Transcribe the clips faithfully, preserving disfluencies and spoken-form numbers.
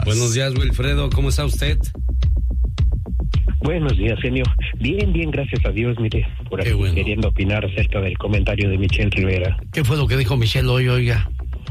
Buenos días, Wilfredo, ¿cómo está usted? Buenos días, genio. Bien, bien, gracias a Dios, mire, por aquí bueno. Queriendo opinar acerca del comentario de Michelle Rivera. ¿Qué fue lo que dijo Michelle hoy, oiga?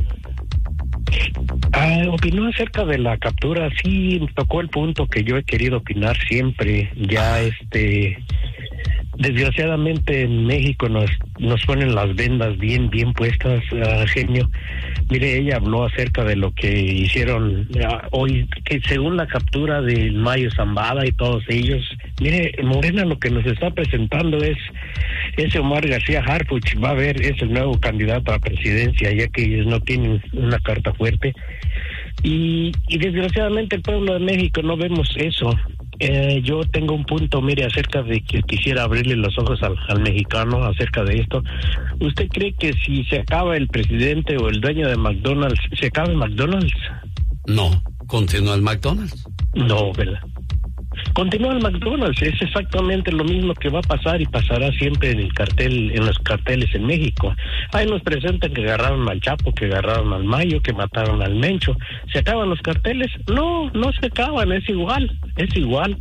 Ah, opinó acerca de la captura, sí, tocó el punto que yo he querido opinar siempre, ya ah. este... Desgraciadamente en México nos nos ponen las vendas bien bien puestas, uh, genio. Mire, ella habló acerca de lo que hicieron uh, hoy, que según la captura de Mayo Zambada y todos ellos, mire, Morena lo que nos está presentando es ese Omar García Harfuch, va a ver, es el nuevo candidato a presidencia, ya que ellos no tienen una carta fuerte. Y, y desgraciadamente el pueblo de México no vemos eso. Eh, yo tengo un punto, mire, acerca de que quisiera abrirle los ojos al, al mexicano acerca de esto. ¿Usted cree que si se acaba el presidente o el dueño de McDonald's, se acaba el McDonald's? No, continúa el McDonald's. No, ¿verdad? Continúa el McDonald's, es exactamente lo mismo que va a pasar y pasará siempre en el cartel, en los carteles en México. Ahí nos presentan que agarraron al Chapo, que agarraron al Mayo, que mataron al Mencho. ¿Se acaban los carteles? No, no se acaban, es igual, es igual.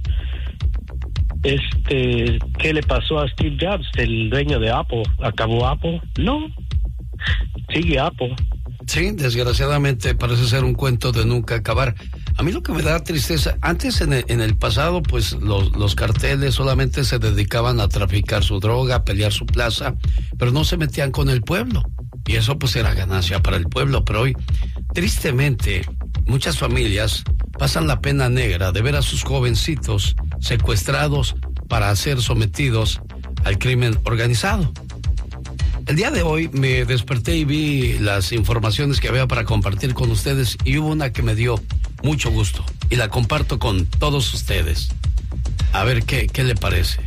Este, ¿qué le pasó a Steve Jobs, el dueño de Apple? ¿Acabó Apple? No, sigue Apple. Sí, desgraciadamente parece ser un cuento de nunca acabar. A mí lo que me da tristeza, antes en el, en el pasado, pues los, los carteles solamente se dedicaban a traficar su droga, a pelear su plaza, pero no se metían con el pueblo. Y eso pues era ganancia para el pueblo. Pero hoy, tristemente, muchas familias pasan la pena negra de ver a sus jovencitos secuestrados para ser sometidos al crimen organizado. El día de hoy me desperté y vi las informaciones que había para compartir con ustedes y hubo una que me dio mucho gusto y la comparto con todos ustedes. A ver qué, qué le parece.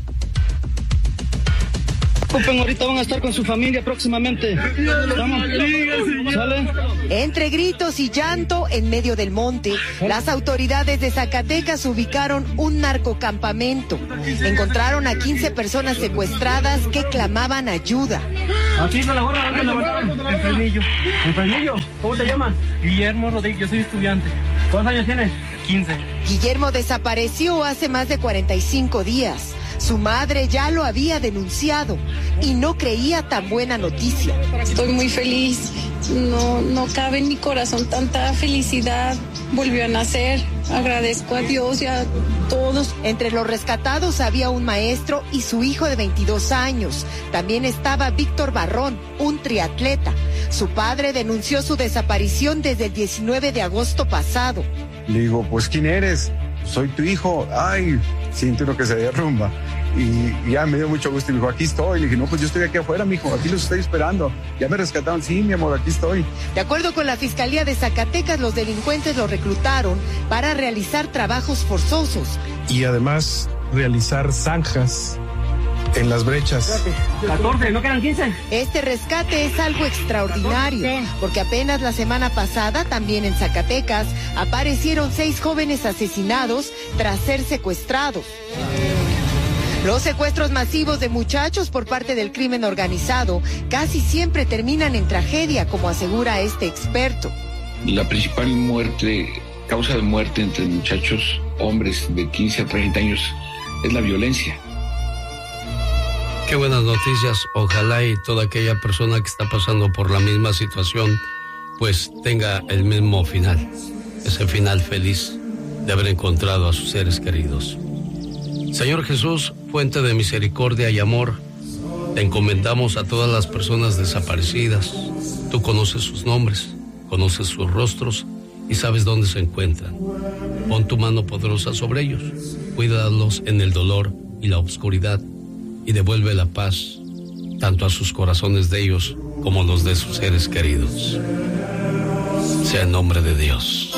Ahorita van a estar con su familia próximamente. Vamos. ¿Sale? Entre gritos y llanto en medio del monte, las autoridades de Zacatecas ubicaron un narcocampamento. Encontraron a quince personas secuestradas que clamaban ayuda. Aquí con la gorra, ¿dónde la Enfermillo. ¿Enfermillo? ¿Cómo te llamas? Guillermo Rodríguez, yo soy estudiante. ¿Cuántos años tienes? quince. Guillermo desapareció hace más de cuarenta y cinco días. Su madre ya lo había denunciado y no creía tan buena noticia. Estoy muy feliz, no, no cabe en mi corazón tanta felicidad. Volvió a nacer, agradezco a Dios y a todos. Entre los rescatados había un maestro y su hijo de veintidós años. También estaba Víctor Barrón, un triatleta. Su padre denunció su desaparición desde el diecinueve de agosto pasado. Le digo, pues ¿quién eres? Soy tu hijo. Ay, siento uno que se derrumba. Y ya me dio mucho gusto. Y me dijo, aquí estoy. Le dije, no, pues yo estoy aquí afuera, mijo. Aquí los estoy esperando. Ya me rescataron. Sí, mi amor, aquí estoy. De acuerdo con la Fiscalía de Zacatecas, los delincuentes lo reclutaron para realizar trabajos forzosos. Y además realizar zanjas en las brechas. catorce, ¿no quedan quince? Este rescate es algo extraordinario, porque apenas la semana pasada, también en Zacatecas, aparecieron seis jóvenes asesinados tras ser secuestrados. Los secuestros masivos de muchachos por parte del crimen organizado casi siempre terminan en tragedia, como asegura este experto. La principal muerte, causa de muerte entre muchachos, hombres de quince a treinta años, es la violencia. Qué buenas noticias. Ojalá y toda aquella persona que está pasando por la misma situación, pues tenga el mismo final. Ese final feliz de haber encontrado a sus seres queridos. Señor Jesús, fuente de misericordia y amor, te encomendamos a todas las personas desaparecidas. Tú conoces sus nombres, conoces sus rostros y sabes dónde se encuentran. Pon tu mano poderosa sobre ellos. Cuídalos en el dolor y la oscuridad y devuelve la paz tanto a sus corazones de ellos como los de sus seres queridos. Sea en nombre de Dios.